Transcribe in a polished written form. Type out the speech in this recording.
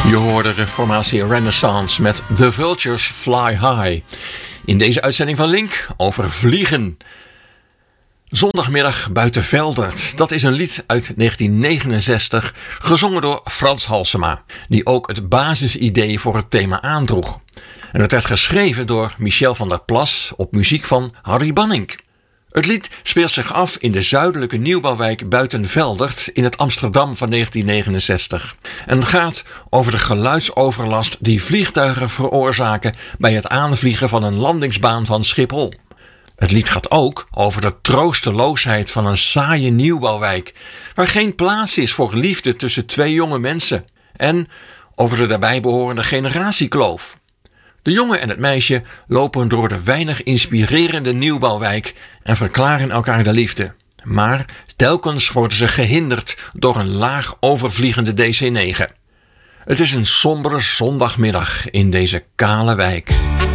Je hoorde de formatie Renaissance met The Vultures Fly High. In deze uitzending van Link over vliegen. Zondagmiddag buiten Veldert. Dat is een lied uit 1969, gezongen door Frans Halsema, die ook het basisidee voor het thema aandroeg. En het werd geschreven door Michel van der Plas op muziek van Harry Banning. Het lied speelt zich af in de zuidelijke nieuwbouwwijk buiten Veldert in het Amsterdam van 1969. En gaat over de geluidsoverlast die vliegtuigen veroorzaken bij het aanvliegen van een landingsbaan van Schiphol. Het lied gaat ook over de troosteloosheid van een saaie nieuwbouwwijk, waar geen plaats is voor liefde tussen twee jonge mensen. En over de daarbij behorende generatiekloof. De jongen en het meisje lopen door de weinig inspirerende nieuwbouwwijk en verklaren elkaar de liefde. Maar telkens worden ze gehinderd door een laag overvliegende DC-9. Het is een sombere zondagmiddag in deze kale wijk.